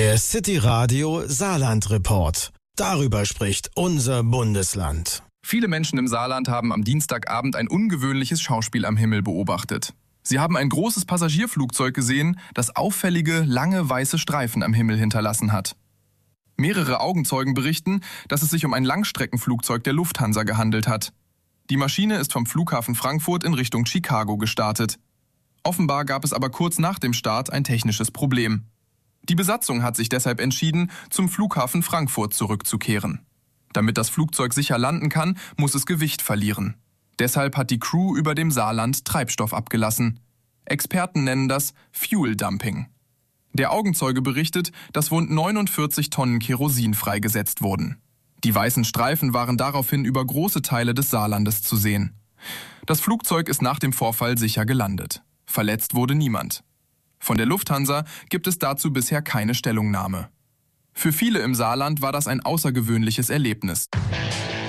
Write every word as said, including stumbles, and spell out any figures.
Der City Radio Saarland Report. Darüber spricht unser Bundesland. Viele Menschen im Saarland haben am Dienstagabend ein ungewöhnliches Schauspiel am Himmel beobachtet. Sie haben ein großes Passagierflugzeug gesehen, das auffällige, lange weiße Streifen am Himmel hinterlassen hat. Mehrere Augenzeugen berichten, dass es sich um ein Langstreckenflugzeug der Lufthansa gehandelt hat. Die Maschine ist vom Flughafen Frankfurt in Richtung Chicago gestartet. Offenbar gab es aber kurz nach dem Start ein technisches Problem. Die Besatzung hat sich deshalb entschieden, zum Flughafen Frankfurt zurückzukehren. Damit das Flugzeug sicher landen kann, muss es Gewicht verlieren. Deshalb hat die Crew über dem Saarland Treibstoff abgelassen. Experten nennen das Fuel Dumping. Der Augenzeuge berichtet, dass rund neunundvierzig Tonnen Kerosin freigesetzt wurden. Die weißen Streifen waren daraufhin über große Teile des Saarlandes zu sehen. Das Flugzeug ist nach dem Vorfall sicher gelandet. Verletzt wurde niemand. Von der Lufthansa gibt es dazu bisher keine Stellungnahme. Für viele im Saarland war das ein außergewöhnliches Erlebnis.